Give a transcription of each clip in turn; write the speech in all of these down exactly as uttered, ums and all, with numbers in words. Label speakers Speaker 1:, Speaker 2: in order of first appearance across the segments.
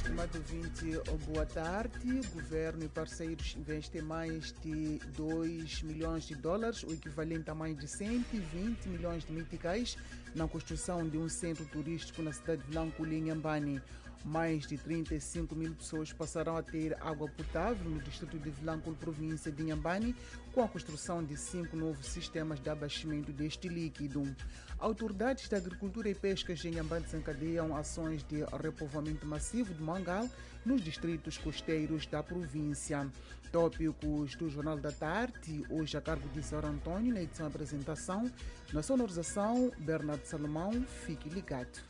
Speaker 1: Estimado ouvinte, boa tarde. Governo e parceiros investem mais de dois milhões de dólares, o equivalente a mais de cento e vinte milhões de meticais, na construção de um centro turístico na cidade de Vilanculo, em Inhambane. Mais de trinta e cinco mil pessoas passarão a ter água potável no distrito de Vilanculo, província de Inhambane, com a construção de cinco novos sistemas de abastecimento deste líquido. Autoridades da Agricultura e Pescas em Inhambane desencadeiam ações de repovoamento massivo de mangal nos distritos costeiros da província. Tópicos do Jornal da Tarde, hoje a cargo de Sr. Antônio, na edição e apresentação. Na sonorização, Bernardo Salomão. Fique ligado.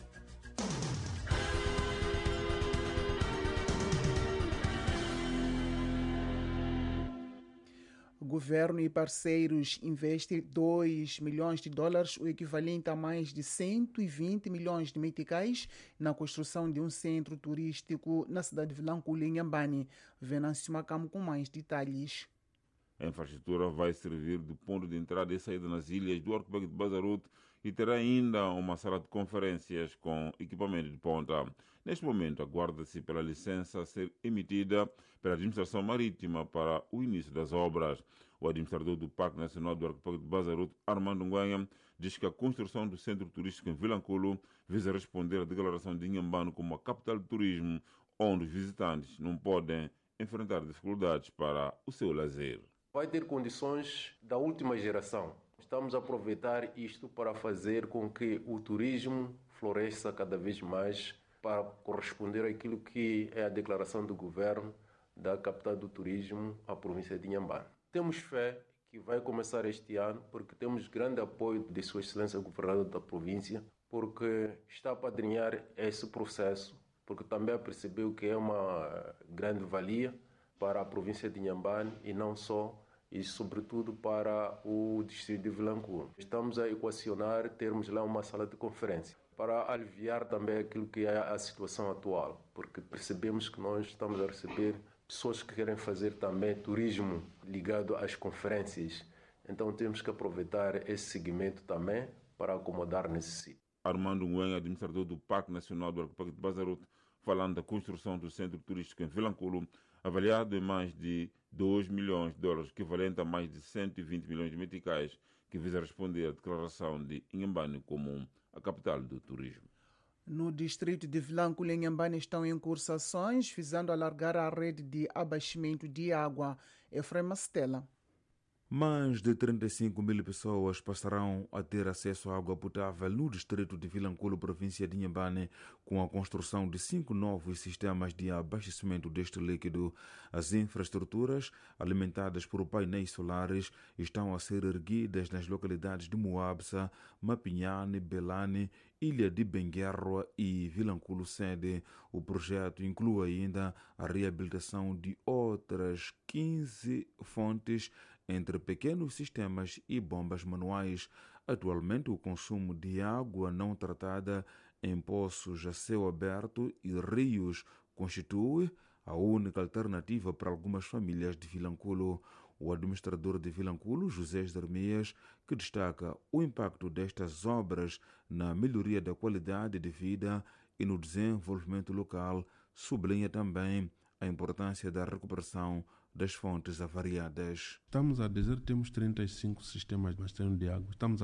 Speaker 1: O governo e parceiros investem dois milhões de dólares, o equivalente a mais de cento e vinte milhões de meticais, na construção de um centro turístico na cidade de Vilanculo, em Inhambane. Venâncio Macamo com mais detalhes.
Speaker 2: A infraestrutura vai servir de ponto de entrada e saída nas ilhas do arquipélago de Bazaruto e terá ainda uma sala de conferências com equipamento de ponta. Neste momento, aguarda-se pela licença a ser emitida pela Administração Marítima para o início das obras. O administrador do Parque Nacional do Arquipélago de Bazaruto, Armando Nguenha, diz que a construção do centro turístico em Vilanculo visa responder à declaração de Inhambane como a capital de turismo, onde os visitantes não podem enfrentar dificuldades para o seu lazer.
Speaker 3: Vai ter condições da última geração. Estamos a aproveitar isto para fazer com que o turismo floresça cada vez mais para corresponder àquilo que é a declaração do governo da capital do turismo, a província de Inhambane. Temos fé que vai começar este ano porque temos grande apoio de Sua Excelência Governador da província, porque está a apadrinhar esse processo, porque também percebeu que é uma grande valia para a província de Inhambane e não só, e sobretudo para o distrito de Vilanculo. Estamos a equacionar termos lá uma sala de conferência para aliviar também aquilo que é a situação atual, porque percebemos que nós estamos a receber pessoas que querem fazer também turismo ligado às conferências. Então temos que aproveitar esse segmento também para acomodar nesse sítio.
Speaker 2: Armando Nguenha, administrador do Parque Nacional do Arquipélago de Bazaruto, falando da construção do centro turístico em Vilanculo, avaliado em mais de dois milhões de dólares, equivalente a mais de cento e vinte milhões de meticais, que visa responder à declaração de Inhambane como a capital do turismo.
Speaker 1: No distrito de Vilanculo, em Inhambane, estão em curso ações visando alargar a rede de abastecimento de água. Efraim Stella.
Speaker 4: Mais de trinta e cinco mil pessoas passarão a ter acesso à água potável no distrito de Vilanculo, província de Inhambane, com a construção de cinco novos sistemas de abastecimento deste líquido. As infraestruturas, alimentadas por painéis solares, estão a ser erguidas nas localidades de Moabsa, Mapinhane, Belane, Ilha de Benguerra e Vilanculo sede. O projeto inclui ainda a reabilitação de outras quinze fontes entre pequenos sistemas e bombas manuais. Atualmente, o consumo de água não tratada em poços a céu aberto e rios constitui a única alternativa para algumas famílias de Vilanculo. O administrador de Vilanculo, José Jeremias, que destaca o impacto destas obras na melhoria da qualidade de vida e no desenvolvimento local, sublinha também a importância da recuperação das fontes avariadas.
Speaker 5: Estamos a dizer que temos trinta e cinco sistemas de abastecimento de água. Estamos